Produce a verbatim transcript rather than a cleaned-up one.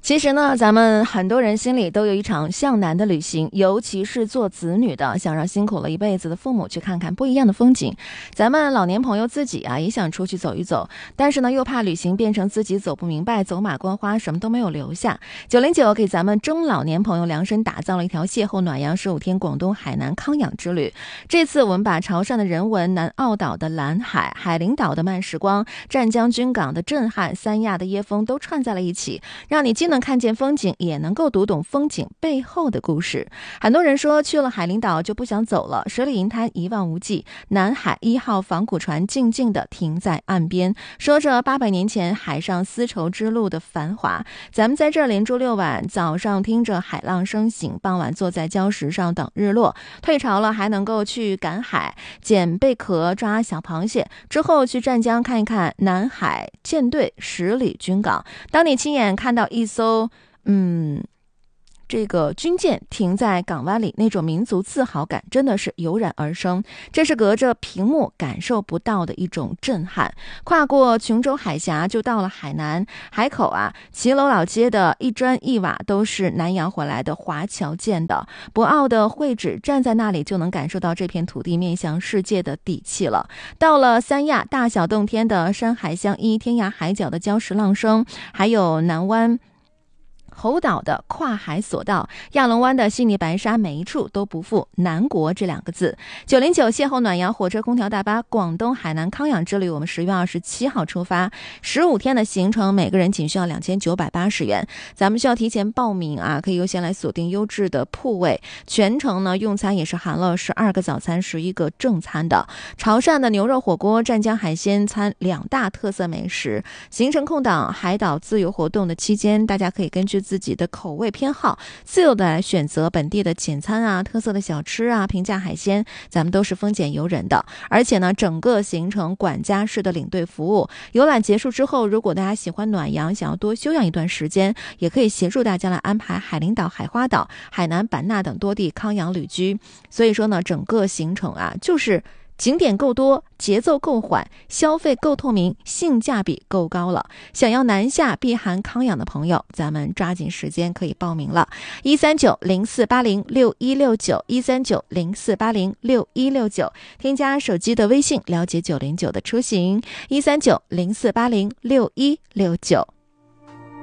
其实呢，咱们很多人心里都有一场向南的旅行，尤其是做子女的，想让辛苦了一辈子的父母去看看不一样的风景。咱们老年朋友自己啊，也想出去走一走，但是呢，又怕旅行变成自己走不明白，走马观花，什么都没有留下。九零九给咱们中老年朋友量身打造了一条邂逅暖阳十五天广东海南康养之旅。这次我们把潮汕的人文、南澳岛的蓝海、海陵岛的慢时光、湛江军港的震撼、三亚的椰风都串在了一起，让你既能看见风景，也能够读懂风景背后的故事。很多人说去了海陵岛就不想走了，水里银滩一望无际，南海一号仿古船静静地停在岸边，说着八百年前海上丝绸之路的繁华。咱们在这儿连住六晚，早上听着海浪声醒，傍晚坐在礁石上等日落，退潮了还能够去赶海，捡贝壳，抓小螃蟹，之后去湛江看一看南海舰队十里军港。当你亲眼看到一艘嗯，这个军舰停在港湾里，那种民族自豪感真的是油然而生，这是隔着屏幕感受不到的一种震撼。跨过琼州海峡就到了海南海口啊，骑楼老街的一砖一瓦都是南洋回来的华侨建的，博鳌的绘纸，站在那里就能感受到这片土地面向世界的底气了。到了三亚，大小洞天的山海相依，天涯海角的礁石浪声，还有南湾猴岛的跨海索道，亚龙湾的细腻白沙，每一处都不负南国这两个字。九零九邂逅暖阳火车空调大巴广东海南康养之旅，我们十月二十七号出发，十五天的行程，每个人仅需要两千九百八十元。咱们需要提前报名啊，可以优先来锁定优质的铺位。全程呢用餐也是含了十二个早餐，十一个正餐的。潮汕的牛肉火锅、湛江海鲜餐两大特色美食。行程空档海岛自由活动的期间，大家可以根据自己的口味偏好自由的来选择本地的简餐啊、特色的小吃啊、平价海鲜，咱们都是丰俭由人的。而且呢，整个行程管家式的领队服务，游览结束之后，如果大家喜欢暖阳，想要多休养一段时间，也可以协助大家来安排海陵岛、海花岛、海南版纳等多地康养旅居。所以说呢，整个行程啊，就是景点够多，节奏够缓，消费够透明，性价比够高了。想要南下避寒康养的朋友，咱们抓紧时间可以报名了。一三九零四八零六一六九一三九零四八零六一六九，添加手机的微信了解九零九的出行。一三九零四八零六一六九。